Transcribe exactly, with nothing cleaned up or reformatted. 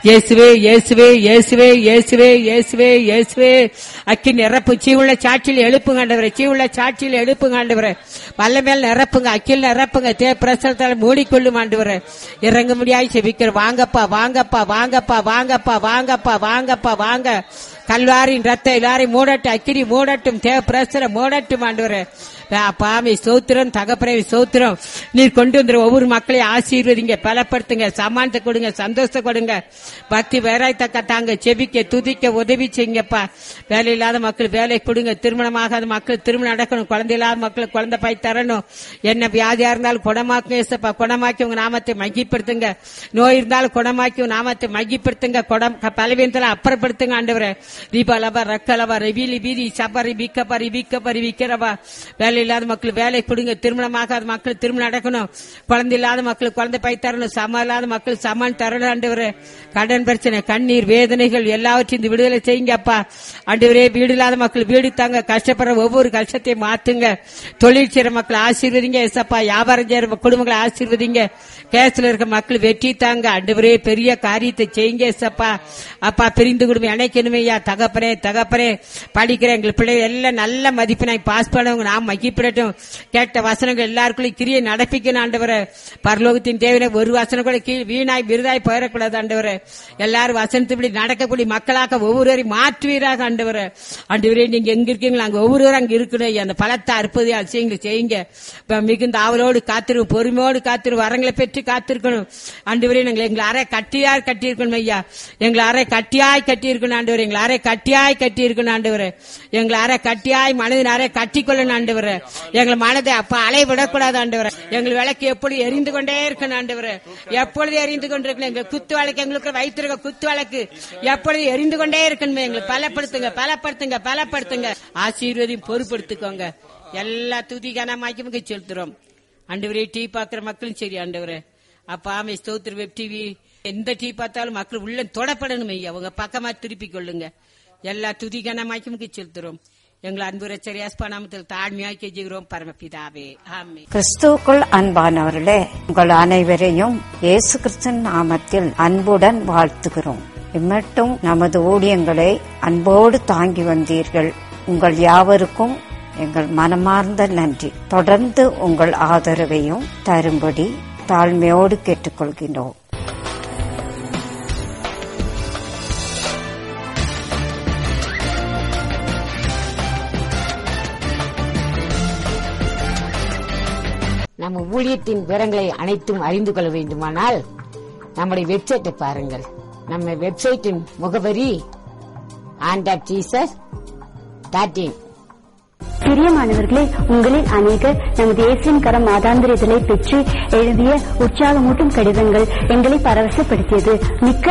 இயேசுவே இயேசுவே இயேசுவே இயேசுவே இயேசுவே இயேசுவே அக்கி நிரப்பு சீவுள்ள சாட்சியில் எழுப்புங்க ஆண்டவரே, சீவுள்ள சாட்சியில் எழுப்புங்க ஆண்டவரே, வல்ல மேல் நிரப்புங்க, அக்கில் நிரப்புங்க, தே பிரசனத்தால் மூடிக்கொள்ளும் ஆண்டவரே. இறங்க முடியாய் செபிக்கிற வாங்கப்பா வாங்கப்பா வாங்கப்பா வாங்கப்பா வாங்கப்பா வாங்கப்பா வாங்க. கல்வாரின் ரத்த எல்லாரையும் மூடட்டும், அக்கிரி மூடட்டும், தேவ பிரசர மூடட்டும் ஆண்டவரே. பாமை சோத்திரம் தகப்பனை சோத்திரம். நீர் கொண்டு வந்துற ஒவ்வொரு மக்களையும் ஆசீர்வதிங்க, பலப்படுத்துங்க, சமானத்தை கொடுங்க, சந்தோஷத்தை கொடுங்க, பக்தி வேறாய்த்தக்க தாங்க, செபிக்க துதிக்க உதவி செய்யுங்கப்பா. வேலை இல்லாத மக்கள் வேலை கொடுங்க, திருமணமாகாத மக்கள் திருமணம் நடக்கணும், குழந்தை இல்லாத மக்களுக்கு குழந்தை பாய் தரணும். என்ன வியாதியா இருந்தாலும் குணமாக்குங்க ஏசப்பா, குணமாக்கி உங்க நாமத்தை மகிப்படுத்துங்க. நோய் இருந்தாலும் குணமாக்கி உங்க நாமத்தை மகிப்படுத்துங்க, பலவீனத்தில் அப்புறப்படுத்துங்க ஆண்டவரே. தீபாலபா ரக்கலவா ரெவிலி பீதி சபரி பிக்கப்பா ரிபிக்கப்பா ரிபிக்கிறவா. வேலை இல்லாத மக்கள் வேலை கொடுங்க, திருமணமாகாத மக்கள் திருமணம் நடக்கணும், குழந்தை இல்லாத மக்களுக்கு குழந்தை பை தரணும், சம இல்லாத மக்கள் சமான் தரணும் ஆண்டவரே. கடன் பிரச்சனை, கண்ணீர், வேதனைகள் எல்லாவற்றையும் விடுதலை செய்யுங்க அப்பா ஆண்டவரே. வீடு இல்லாத மக்கள் வீடு தாங்க, கஷ்டப்படுற ஒவ்வொரு கஷ்டத்தையும் மாத்துங்க. தொழில் செய்யற மக்களை ஆசீர்வதிங்க ஏசப்பா, வியாபாரம் செய்யற குடும்பங்களை ஆசீர்வதிங்க. கேஸ்ல இருக்க மக்கள் வெற்றி தாங்க ஆண்டவரே, பெரிய காரியத்தை செய்யுங்க ஏசப்பா. அப்பா பிரிந்து குடும்பம் இணைக்கணுமையா தகப்பனே தகப்பனே. படிக்கிற எங்கள் பிள்ளைகள் எல்லாம் நல்ல மதிப்பெண்ணாய் பாஸ் பண்ணவங்க நாம் மகிப்பிடட்டும். கேட்ட வசனங்கள் எல்லாருக்குள்ளும் கிரியை நடப்பிக்கணும் ஆண்டவரே. பரலோகத்தின் தேவையில ஒரு வசனம் கூட கீழ் வீணாய் விருதாய் போயிடக்கூடாது ஆண்டவரே. எல்லாரும் வசனத்துப்படி நடக்கக்கூடிய மக்களாக ஒவ்வொருவரையும் மாற்றுவீராக ஆண்டவரே. ஆண்டவரே நீங்க எங்க இருக்கீங்களா அங்க ஒவ்வொருவரும் அங்க இருக்கணும். அந்த பலத்தை அற்புதம் அதிசயங்களை செய்யுங்க. மிகுந்த ஆவலோடு காத்திரு, பொறுமையோடு காத்திரு, வரங்களை பெற்று காத்திருக்கணும் ஆண்டவரே. நாங்கள் எங்களை அறை கட்டியாய் கட்டியிருக்கணும் ஐயா, எங்களை அறை கட்டியாய் கட்டியிருக்கணும் ஆண்டவரே, எங்களை அறை கட்டியாய் கட்டி இருக்கணும் ஆண்டவரே. எங்களை அறை கட்டியாய் மனதின் அறை கட்டிக்கொள்ளணும் ஆண்டவரே. எங்களை மனதை அப்ப அலை விடக்கூடாது ஆண்டவரே. எங்கள் விளக்கு எப்படி எரிந்து கொண்டே இருக்கணும் ஆண்டவரே, எப்பொழுது எரிந்து கொண்டிருக்கணும். எங்க குத்து வழக்கு, எங்களுக்கு வைத்திருக்க குத்து வழக்கு எப்பொழுது எரிந்து கொண்டே இருக்கணும். எங்களை பலப்படுத்துங்க பலப்படுத்துங்க பலப்படுத்துங்க. ஆசீர்வதியும் பொறுப்படுத்திக்கோங்க. எல்லா துதிகான மகிமைக்கு செலுத்துறோம் ஆண்டவரே. டீ பாக்குற மக்களும் சரி ஆண்டவரே. அப்பா ஆமை ஸ்தோத்திர வெப் டிவி எந்த டீ பார்த்தாலும் மக்கள் உள்ள தொடப்படணும் ஐயா, அவங்க பக்கமா திருப்பி கொள்ளுங்க. எல்லா துதிகான மகிமைக்கு செலுத்துறோம். எங்கள் அன்பு ரச்சரியாஸ்பா நாமத்தில் தாழ்மையாய் கெஞ்சுகிறோம் பரமபிதாவே, ஆமென். கிறிஸ்துவுக்குள் அன்பானவர்களே, உங்கள் அனைவரையும் இயேசு கிறிஸ்துவின் நாமத்தில் அன்புடன் வாழ்த்துகிறோம். இம்மட்டும் நமது ஊழியங்களை அன்போடு தாங்கி வந்தீர்கள். உங்கள் யாவருக்கும் எங்கள் மனமார்ந்த நன்றி. தொடர்ந்து உங்கள் ஆதரவையும் தரும்படி தாழ்மையோடு கேட்டுக்கொள்கின்றோம். நம்ம ஊழியத்தின் விவரங்களை அனைத்தும் அறிந்து கொள்ள வேண்டுமானால் நம்முடைய வெப்சைட்டை பாருங்கள். நம்ம வெப்சைட்டின் முகவரி and of Jesus dot in. பிரியமானவர்களே, உங்களில் அநேகர் நமது இயேசுவின் கரம் மாதாந்திர இதழை பெற்று எழுதிய உற்சாகமூட்டும் கடிதங்கள் எங்களை பரவசப்படுத்தியது. மிக்க